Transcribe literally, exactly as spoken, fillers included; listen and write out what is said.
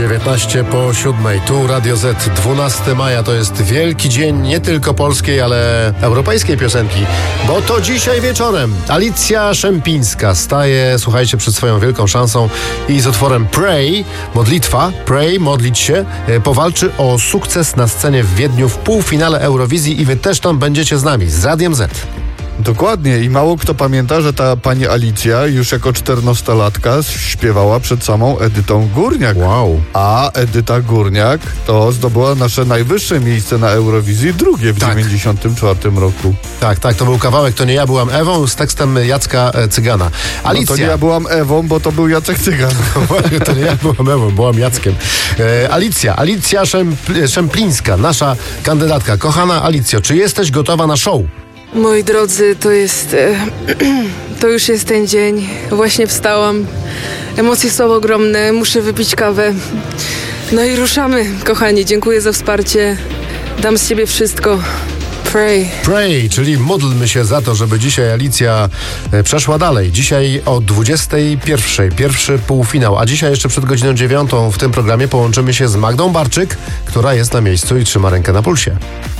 dziewiętnaście po siódmej, tu Radio Z, dwunastego maja, to jest wielki dzień nie tylko polskiej, ale europejskiej piosenki, bo to dzisiaj wieczorem Alicja Szemplińska staje, słuchajcie, przed swoją wielką szansą i z utworem Pray, modlitwa, Pray, modlić się, powalczy o sukces na scenie w Wiedniu w półfinale Eurowizji i wy też tam będziecie z nami, z Radiem Z. Dokładnie i mało kto pamięta, że ta pani Alicja już jako czternastolatka śpiewała przed samą Edytą Górniak. Wow. A Edyta Górniak to zdobyła nasze najwyższe miejsce na Eurowizji, drugie w tak. dziewięćdziesiątym czwartym roku. Tak, tak, to był kawałek To nie ja byłam Ewą z tekstem Jacka Cygana. Alicja. No to nie ja byłam Ewą, bo to był Jacek Cygan. To nie ja byłam Ewą, byłam Jackiem. E, Alicja, Alicja Szempl- Szemplińska, nasza kandydatka. Kochana Alicjo, czy jesteś gotowa na show? Moi drodzy, to jest... E, to już jest ten dzień. Właśnie wstałam. Emocje są ogromne. Muszę wypić kawę. No i ruszamy, kochani. Dziękuję za wsparcie. Dam z siebie wszystko. Pray. Pray, czyli módlmy się za to, żeby dzisiaj Alicja e, przeszła dalej. Dzisiaj o dwudziestej pierwszej, pierwszy półfinał, a dzisiaj jeszcze przed godziną dziewiątą w tym programie połączymy się z Magdą Barczyk, która jest na miejscu i trzyma rękę na pulsie.